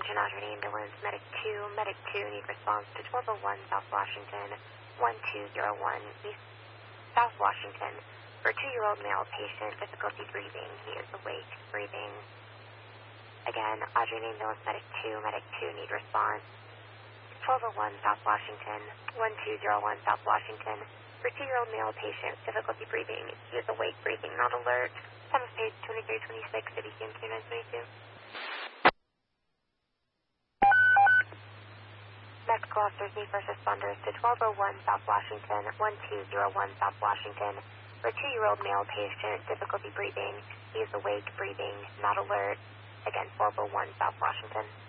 Audrey ambulance, Medic 2, Medic 2, need response to 1201 South Washington, 1201 East South Washington, for a 2-year-old male patient, difficulty breathing. He is awake, breathing. Again, Audrey ambulance, Medic 2, Medic 2, need response. 1201 South Washington, 1201 South Washington, for a 2-year-old male patient, difficulty breathing. He is awake, breathing, not alert. Time of page 2326, City CM 2922. Medical officers need first responders to 1201 South Washington, 1201 South Washington, for a 2-year-old male patient, difficulty breathing. He is awake, breathing, not alert. Again, 1201 South Washington.